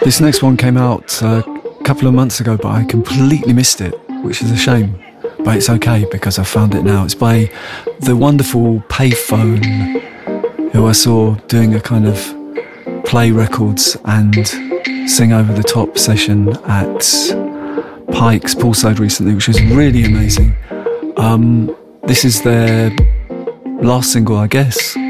This next one came out a couple of months ago, but I completely missed it, which is a shame. But it's okay because I found it now. It's by the wonderful Payphone, who I saw doing a kind of play records and sing over the top session at Pike's Poolside recently, which was really amazing. This is their last single, I guess.